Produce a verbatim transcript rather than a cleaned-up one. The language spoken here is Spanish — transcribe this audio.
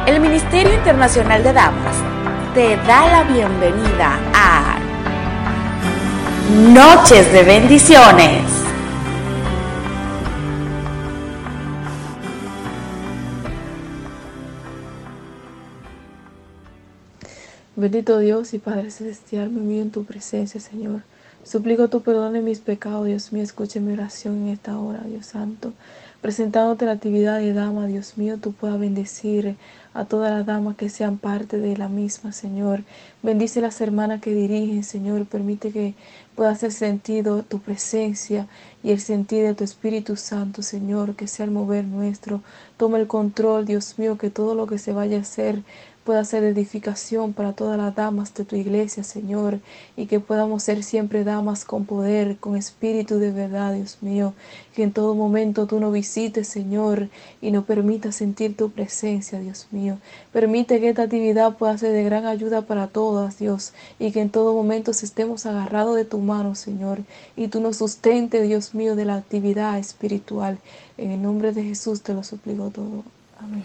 El Ministerio Internacional de Damas te da la bienvenida a Noches de Bendiciones. Bendito Dios y Padre Celestial, me envío en tu presencia, Señor. Suplico tu perdón en mis pecados, Dios mío. Escuche mi oración en esta hora, Dios Santo. Presentándote la actividad de dama, Dios mío, tú puedas bendecir a todas las damas que sean parte de la misma, Señor. Bendice a las hermanas que dirigen, Señor. Permite que pueda hacer sentido tu presencia y el sentir de tu Espíritu Santo, Señor, que sea el mover nuestro. Toma el control, Dios mío, que todo lo que se vaya a hacer pueda ser edificación para todas las damas de tu iglesia, Señor, y que podamos ser siempre damas con poder, con espíritu de verdad, Dios mío, que en todo momento tú nos visites, Señor, y nos permitas sentir tu presencia, Dios mío. Permite que esta actividad pueda ser de gran ayuda para todas, Dios, y que en todo momento estemos agarrados de tu mano, Señor, y tú nos sustentes, Dios mío, de la actividad espiritual. En el nombre de Jesús te lo suplico todo. Amén.